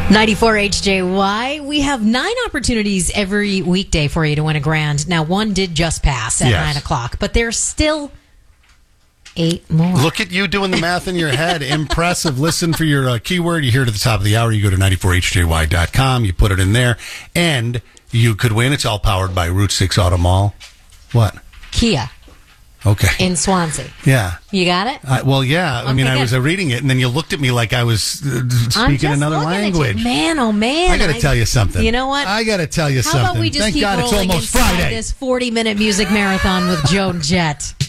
94 HJY. We have 9 opportunities every weekday for you to win a grand. Now, one did just pass at 9 o'clock, but there's still 8 more. Look at you doing the math in your head. Impressive. Listen for your keyword. You hear it at the top of the hour. You go to 94hjy.com. You put it in there, and you could win. It's all powered by Route 6 Auto Mall. What? Kia. Okay. In Swansea. Yeah. You got it? Well, yeah. I mean, I was reading it, and then you looked at me like I was speaking another language. Man, oh man. I got to tell you something. You know what? I got to tell you something. How about we just Thank keep God it's rolling almost inside Friday. this 40-minute music marathon with Joan Jett?